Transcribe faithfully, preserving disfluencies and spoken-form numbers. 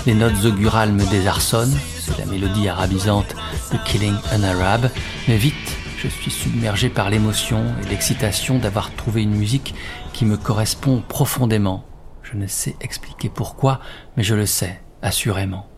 Les notes augurales me désarçonnent, c'est la mélodie arabisante de Killing an Arab, mais vite, je suis submergé par l'émotion et l'excitation d'avoir trouvé une musique qui me correspond profondément. Je ne sais expliquer pourquoi, mais je le sais, assurément.